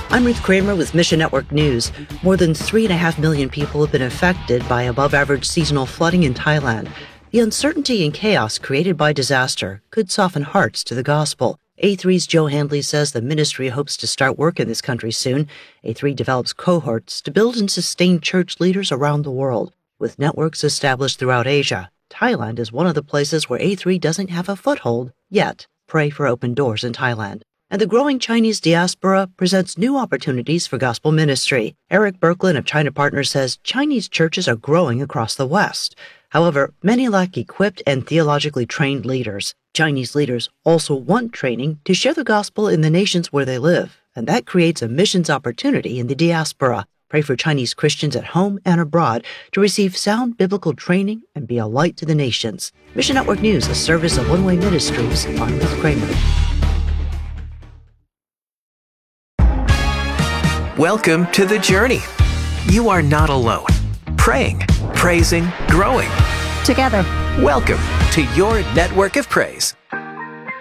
I'm Ruth Kramer with Mission Network News. More than 3.5 million people have been affected by above-average seasonal flooding in Thailand. The uncertainty and chaos created by disaster could soften hearts to the gospel. A3's Joe Handley says the ministry hopes to start work in this country soon. A3 develops cohorts to build and sustain church leaders around the world. With networks established throughout Asia, Thailand is one of the places where A3 doesn't have a foothold yet. Pray for open doors in Thailand. And the growing Chinese diaspora presents new opportunities for gospel ministry. Eric Berklin of China Partners says Chinese churches are growing across the West. However, many lack equipped and theologically trained leaders. Chinese leaders also want training to share the gospel in the nations where they live, and that creates a missions opportunity in the diaspora. Pray for Chinese Christians at home and abroad to receive sound biblical training and be a light to the nations. Mission Network News, a service of One Way Ministries. I'm Ruth Kramer. Welcome to The Journey. You are not alone. Praying, praising, growing. Together. Welcome to your network of praise.